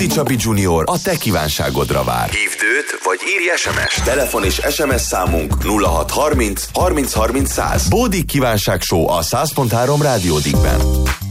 Bódi Csabi Junior a te kívánságodra vár. Hívd őt, vagy írj SMS-t. Telefon és SMS számunk 0630 30 30 100. Bódi kívánság show a 100.3 Rádió Dickben.